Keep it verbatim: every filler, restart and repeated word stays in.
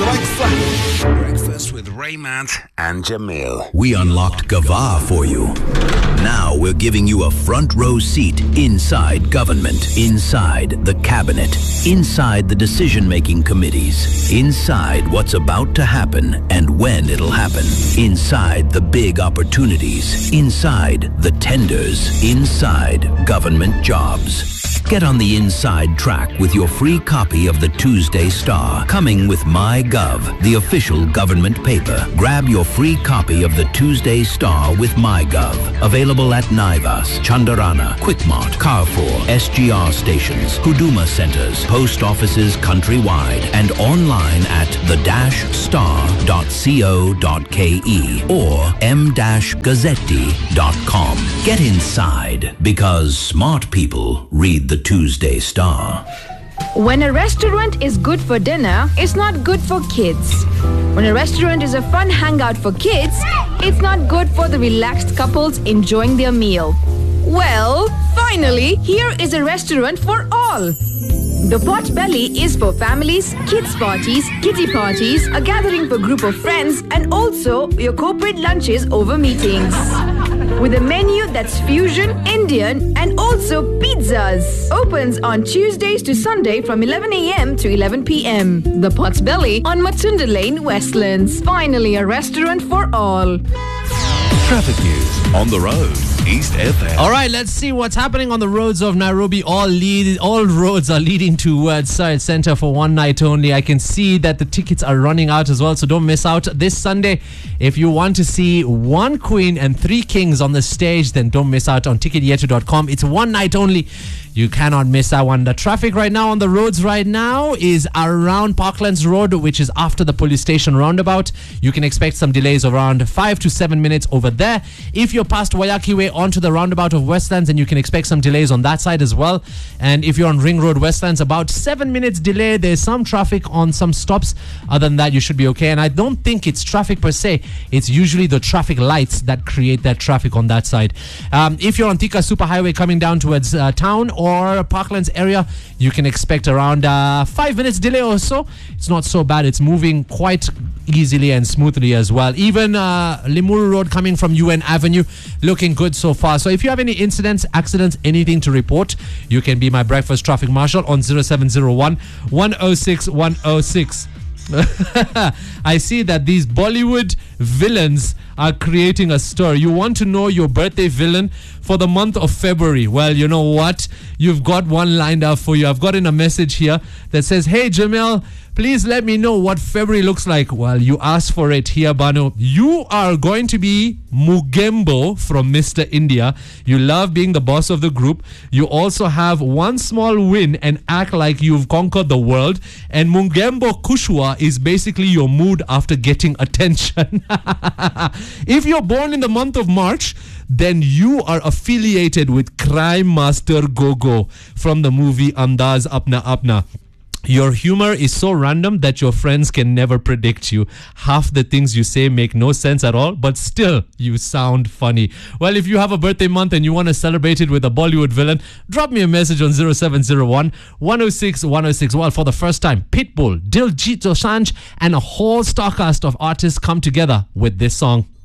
Strike Breakfast with Raymond and Jamil. We unlocked Gava for you. Now we're giving you a front row seat inside government, inside the cabinet, inside the decision-making committees, inside what's about to happen and when it'll happen, inside the big opportunities, inside the tenders, inside government jobs. Get on the inside track with your free copy of the Tuesday Star, coming with MyGov, the official government paper. Grab your free copy of the Tuesday Star with MyGov. Available at Naivas, Chandarana, Quickmart, Carrefour, S G R stations, Huduma centers, post offices countrywide, and online at the dash star dot co dot ke or m dash gazzetti dot com. Get inside, because smart people read the Tuesday Star. When a restaurant is good for dinner, it's not good for kids. When a restaurant is a fun hangout for kids, it's not good for the relaxed couples enjoying their meal. Well, finally, here is a restaurant for all. The Pot Belly is for families, kids parties, kiddie parties, a gathering for group of friends, and also your corporate lunches over meetings. With a menu that's fusion, Indian, and also pizzas. Opens on Tuesdays to Sunday from eleven a.m. to eleven p.m. The Pot's Belly on Matunda Lane, Westlands. Finally, a restaurant for all. Traffic news on the road. East F M. All right, let's see what's happening on the roads of Nairobi. All lead, all roads are leading towards Side Center for one night only. I can see that the tickets are running out as well, so don't miss out. This Sunday, if you want to see one queen and three kings on the stage, then don't miss out on ticket yetu dot com. It's one night only. You cannot miss that one. The traffic right now on the roads right now is around Parklands Road, which is after the police station roundabout. You can expect some delays around five to seven minutes over there. If you're past Wayaki Way onto the roundabout of Westlands, then you can expect some delays on that side as well. And if you're on Ring Road Westlands, about seven minutes delay. There's some traffic on some stops. Other than that, you should be okay. And I don't think it's traffic per se. It's usually the traffic lights that create that traffic on that side. Um, if you're on Thika Superhighway coming down towards uh, town or Parklands area, you can expect around uh, five minutes delay or so. It's not so bad. It's moving quite easily and smoothly as well. Even uh, Limuru Road coming from U N Avenue, looking good so far. So if you have any incidents, accidents, anything to report, you can be my breakfast traffic marshal on zero seven zero one, one oh six, one oh six. I see that these Bollywood villains are creating a stir. You want to know your birthday villain for the month of February? Well, you know what? You've got one lined up for you. I've gotten a message here that says, "Hey, Jamil, please let me know what February looks like." Well, you asked for it here, Banu. You are going to be Mugembo from Mister India. You love being the boss of the group. You also have one small win and act like you've conquered the world. And Mugembo Kushwa is basically your mood after getting attention. If you're born in the month of March, then you are affiliated with Crime Master Gogo from the movie Andaz Apna Apna. Your humor is so random that your friends can never predict you. Half the things you say make no sense at all, but still, you sound funny. Well, if you have a birthday month and you want to celebrate it with a Bollywood villain, drop me a message on zero seven zero one, one oh six, one oh six. Well, for the first time, Pitbull, Diljit Dosanjh, and a whole star cast of artists come together with this song.